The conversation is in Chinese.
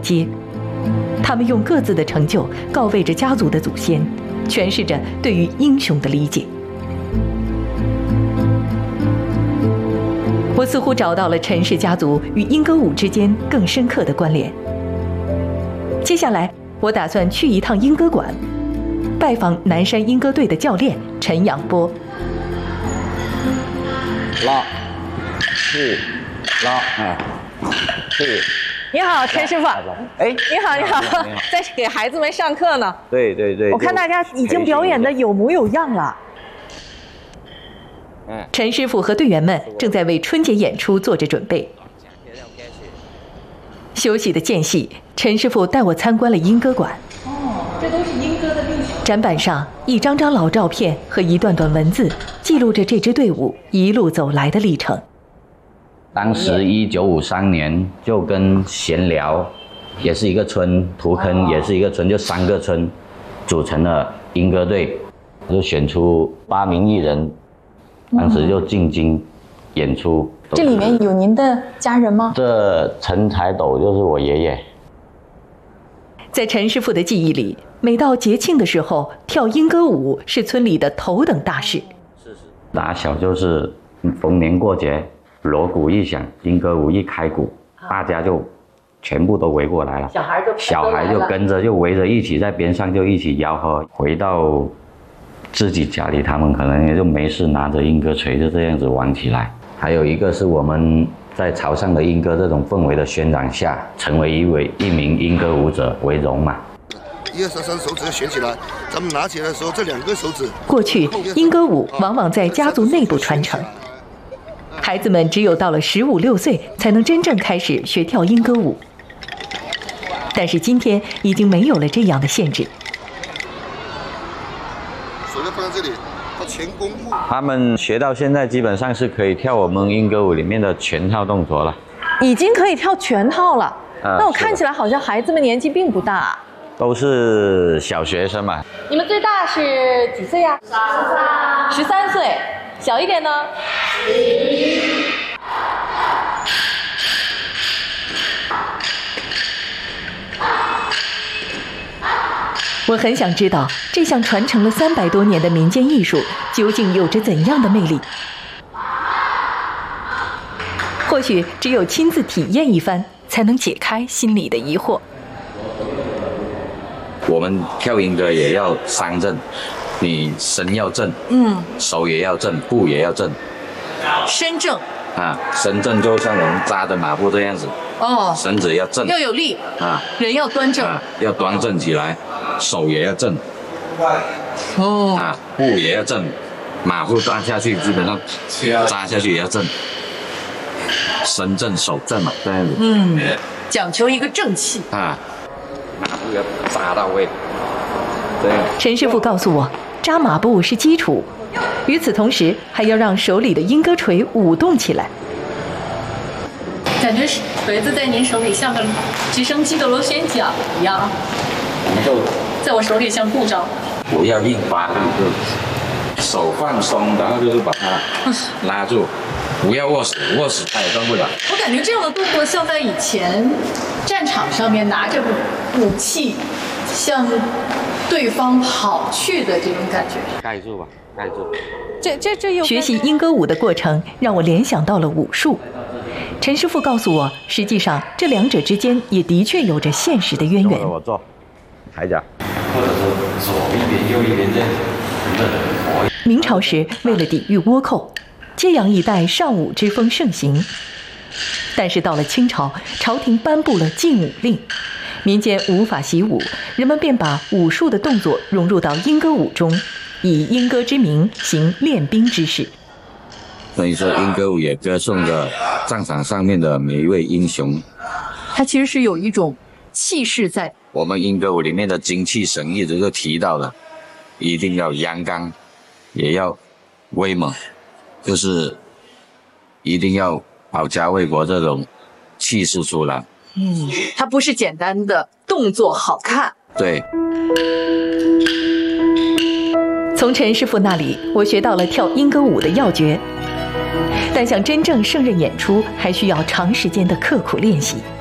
阶。他们用各自的成就告慰着家族的祖先，诠释着对于英雄的理解。我似乎找到了陈氏家族与英歌舞之间更深刻的关联。接下来，我打算去一趟英歌馆，拜访南山英歌队的教练陈养波。 拉，是，拉，是。 你好，陈师傅。 哎， 你好，你好，在给孩子们上课呢。 对对对。 我看大家已经表演的有模有样了。 陈师傅和队员们正在为春节演出做着准备。休息的间隙，陈师傅带我参观了英歌馆。 这都是英歌的历史。 展板上一张张老照片和一段段文字，记录着这支队伍一路走来的历程。 当时1953年就跟闲寮，也是一个村，图坑也是一个村，就3个村组成了英歌队，就选出8名艺人，当时就进京演出。 这里面有您的家人吗？ 这陈才斗就是我爷爷。 在陈师傅的记忆里，每到节庆的时候，跳英歌舞是村里的头等大事。 打小就是逢年过节，锣鼓一响，英歌舞一开鼓，大家就全部都围过来了，小孩就跟着就围着一起在边上就一起吆喝。回到自己家里，他们可能也就没事拿着英歌锤就这样子玩起来。还有一个是我们在潮汕的英歌这种氛围的渲染下，成为一名英歌舞者为荣嘛。 1、2、3手指旋起来，咱们拿起来的时候，这2个手指。 过去英歌舞往往在家族内部传承，孩子们只有到了15、16岁才能真正开始学跳英歌舞。但是今天已经没有了这样的限制。 手就放在这里，他前弓步。 他们学到现在基本上是可以跳我们英歌舞里面的全套动作了。 已经可以跳全套了。那我看起来好像孩子们年纪并不大。 都是小学生嘛。 你们最大是几岁呀？13岁。小一点呢？11。 我很想知道，这项传承了300多年的民间艺术究竟有着怎样的魅力？或许只有亲自体验一番，才能解开心里的疑惑。 我们跳英歌也要3正，你身要正，手也要正，步也要正。 身正啊，身正就像我们扎的马步这样子。 哦， 身子要正， 要有力啊， 人要端正， 要端正起来，手也要正。 哦， 啊，步也要正，马步端下去，基本上扎下去也要正。身正手正嘛，这样子。 讲求一个正气啊。马步要扎到位，这样。 陈师傅告诉我，扎马步是基础，与此同时还要让手里的英歌锤舞动起来。 感觉锤子在您手里像个直升机的螺旋桨一样，在我手里像故障。 不要硬发力，就手放松，然后就是把它拉住，不要握死，握死它也动不了。 我感觉这样的动作像在以前战场上面拿着武器向对方跑去的这种感觉。 盖住吧，盖住。 这又学习英歌舞的过程让我联想到了武术。陈师傅告诉我，实际上这2者之间也的确有着现实的渊源。 我做抬脚， 或者说左一边右一边这样。 明朝时，为了抵御倭寇，揭阳一带尚武之风盛行。但是到了清朝，朝廷颁布了禁武令，民间无法习武，人们便把武术的动作融入到英歌舞中，以英歌之名行练兵之事。 所以说，英歌舞也歌颂着战场上面的每一位英雄。 它其实是有一种气势在。 我们英歌舞里面的精气神一直就提到了，一定要阳刚，也要威猛，就是一定要保家卫国这种气势出来。 它不是简单的动作好看。 对。 从陈师傅那里，我学到了跳英歌舞的要诀，但想真正胜任演出，还需要长时间的刻苦练习。